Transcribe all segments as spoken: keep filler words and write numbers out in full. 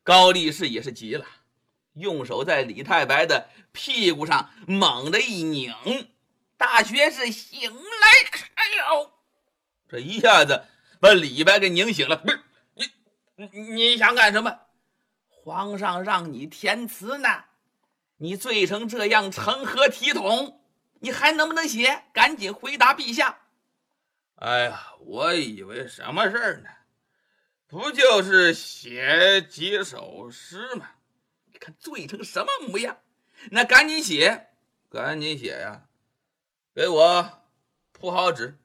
高力士也是急了，用手在李太白的屁股上猛地一拧，大学士醒来！哎呦，这一下子把李白给拧醒了。不是你，你想干什么？皇上让你填词呢，你醉成这样，成何体统？你还能不能写？赶紧回答陛下！哎呀，我以为什么事儿呢？不就是写几首诗吗？你看醉成什么模样？那赶紧写，赶紧写呀！给我铺好纸，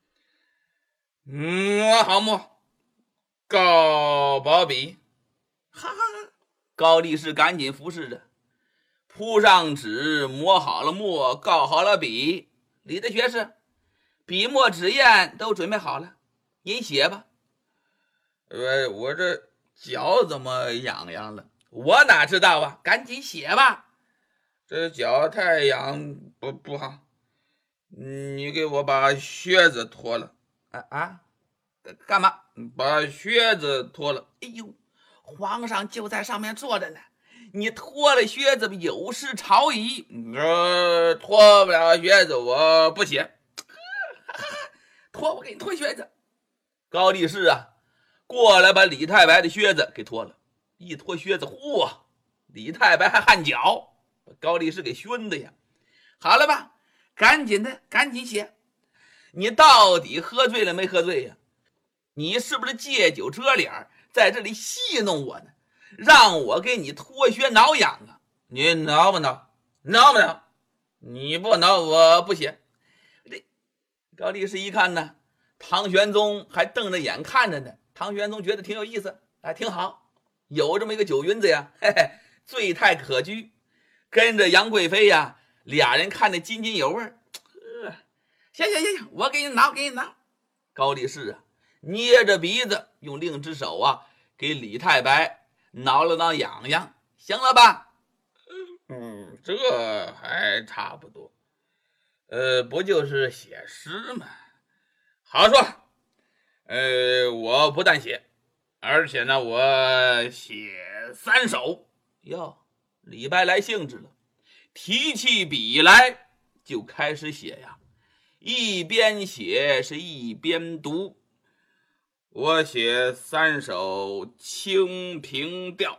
抹好墨，高宝笔。哈哈，高力士赶紧服侍着，铺上纸，抹好了墨，告好了笔。李的学士，笔墨纸砚都准备好了，您写吧。呃，我这脚怎么痒痒了？我哪知道啊，赶紧写吧。这脚太痒不不好，你给我把靴子脱了。啊啊，干嘛？把靴子脱了。哎呦，皇上就在上面坐着呢，你脱了靴子有失朝仪。呃，脱不了靴子我不写。脱，我给你脱靴子。高力士啊，过来把李太白的靴子给脱了。一脱靴子，嚯，李太白还汗脚，把高力士给熏的呀。好了吧，赶紧的，赶紧写。你到底喝醉了没喝醉呀？你是不是借酒遮脸，在这里戏弄我呢？让我给你脱靴挠痒啊？你挠不挠？挠不挠？你不挠我不写。这高力士一看呢，唐玄宗还瞪着眼看着呢。唐玄宗觉得挺有意思，哎，挺好，有这么一个酒晕子呀，嘿嘿，醉态可掬，跟着杨贵妃呀，俩人看得津津有味。呃，行行行行，我给你挠，给你挠。高力士啊，捏着鼻子，用另一只手啊，给李太白挠了挠痒痒，行了吧？嗯，这还差不多。呃，不就是写诗吗？好说。呃，我不但写，而且呢，我写三首。哟，李白来兴致了，提起笔来就开始写呀，一边写是一边读。我写三首《清平调》。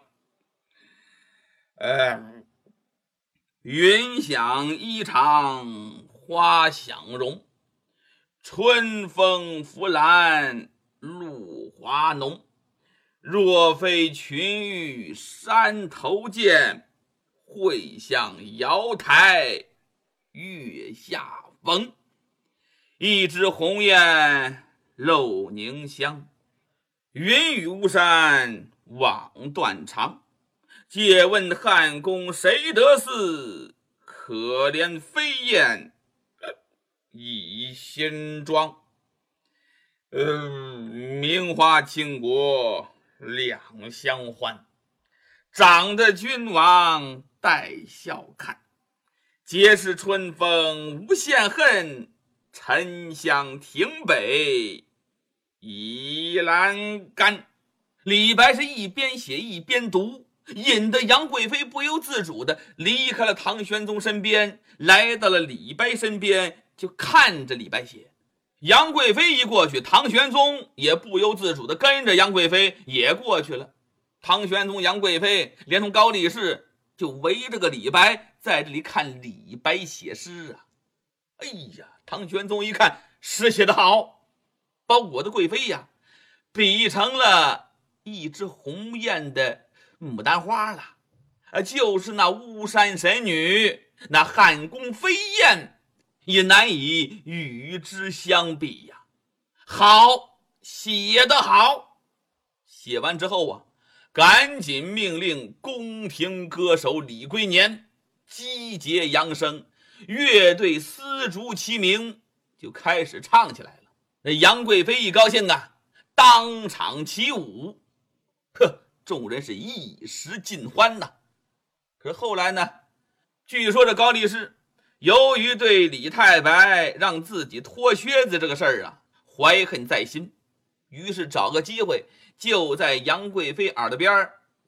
呃，云想衣裳花想容，春风拂槛露华浓。若非群玉山头见，会向瑶台月下逢。一枝红艳漏凝香，云雨巫山枉断肠。借问汉宫谁得似？可怜飞燕一心妆。呃，名花倾国两相欢，长得君王带笑看。皆是春风无限恨，沉香亭北倚栏杆。李白是一边写一边读，引得杨贵妃不由自主的离开了唐玄宗身边，来到了李白身边，就看着李白写。杨贵妃一过去，唐玄宗也不由自主的跟着杨贵妃也过去了。唐玄宗、杨贵妃连同高力士就围着个李白，在这里看李白写诗啊。哎呀，唐玄宗一看诗写得好，把我的贵妃呀比成了一只红艳的牡丹花了，就是那巫山神女，那汉宫飞燕也难以与之相比呀。好，写得好。写完之后啊，赶紧命令宫廷歌手李龟年击节扬声，乐队丝竹齐鸣，就开始唱起来了。那杨贵妃一高兴啊，当场起舞，呵，众人是一时尽欢呐。可是后来呢，据说这高力士由于对李太白让自己脱靴子这个事儿啊怀恨在心，于是找个机会就在杨贵妃耳朵边